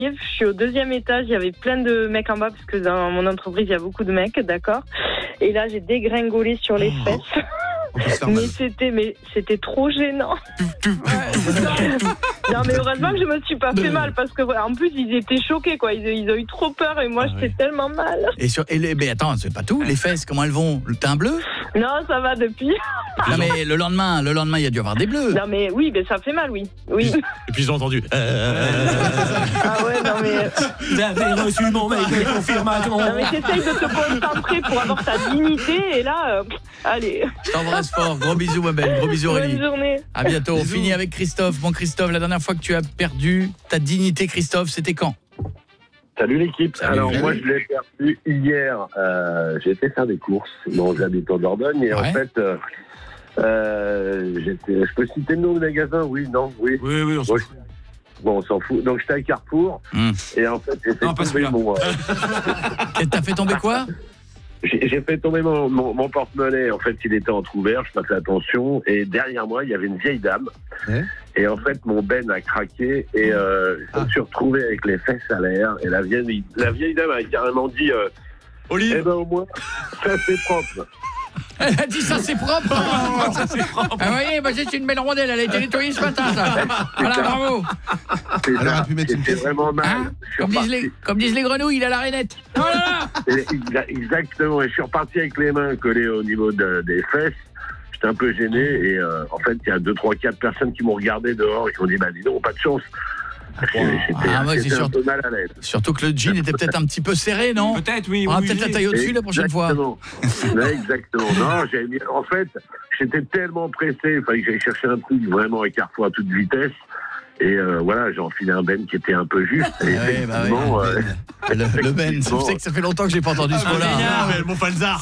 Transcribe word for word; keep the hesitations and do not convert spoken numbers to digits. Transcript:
j'arrive, je suis au deuxième étage, il y avait plein de mecs en bas parce que dans mon entreprise, il y a beaucoup de mecs, d'accord. Et là, j'ai dégringolé sur les Oh. fesses. Mais c'était, mais c'était trop gênant. Non, mais heureusement que je me suis pas fait mal parce que en plus ils étaient choqués quoi. Ils, ils ont eu trop peur et moi ah, j'étais ouais. tellement mal. Et sur, et les, mais attends, c'est pas tout. Les fesses, comment elles vont? Le teint bleu? Non, ça va depuis. Non mais le lendemain, le lendemain, il y a dû y avoir des bleus. Non mais oui, mais ça fait mal, oui. Oui. Et puis j'ai entendu. Ah ouais, non mais. Vous avez reçu mon mail de confirmation. Non mais t'essayes de te concentrer pour avoir ta dignité et là, euh, allez. Je t'embrasse fort. Gros bisous ma belle. Gros bisous Aurélie. Bonne journée. À bientôt. Bisous. On finit avec Christophe. Bon Christophe, la dernière fois que tu as perdu ta dignité, Christophe, c'était quand? Salut l'équipe. Salut, Alors salut. moi je l'ai perdu hier. Euh, j'ai été faire des courses. Bon, j'habite en Dordogne et ouais. en fait, euh, euh, j'étais. Je peux citer le nom du magasin? Oui, non, oui. Oui, oui, on s'en bon, fout. Bon, on s'en fout. Donc j'étais à Carrefour mmh. et en fait j'ai fait non, tomber mon. Euh... T'as fait tomber quoi? J'ai, j'ai fait tomber mon, mon, mon porte-monnaie. En fait, il était entrouvert. Je faisais attention. Et derrière moi, il y avait une vieille dame. Ouais. Et en fait, mon ben a craqué. Et euh, ah. je me suis retrouvé avec les fesses à l'air. Et la vieille, la vieille dame a carrément dit euh, Olive. Eh ben au moins, ça c'est propre. Elle a dit ça c'est propre. Oh, ça c'est propre. Ah, vous voyez, bah, c'est une belle rondelle. Elle a été nettoyée ce matin, ça. Voilà, bravo. C'est Alors, ça. C'était vraiment mal. Hein comme, disent les, comme disent les grenouilles, il a la rainette. Oh là là. Exactement. Et je suis reparti avec les mains collées au niveau de, des fesses. J'étais un peu gêné. Et euh, en fait, il y a deux, trois, quatre personnes qui m'ont regardé dehors et qui m'ont dit bah dis donc, pas de chance. Wow. Ah, moi, c'est sûr... un peu mal à l'aise. Surtout que le jean était peut-être un petit peu serré, non? Peut-être, oui. On va oui, peut-être oui. la taille au-dessus la prochaine exactement. fois. Ouais, exactement. Non, j'ai mis... En fait, j'étais tellement pressé, il fallait que j'aille chercher un truc vraiment à Carrefour à toute vitesse. Et euh, voilà, j'ai enfilé un ben qui était un peu juste. Et ouais, bah ouais. euh... le, le ben, c'est que ça fait longtemps que j'ai pas entendu ce mot-là. Ah, mais le mot Falzar.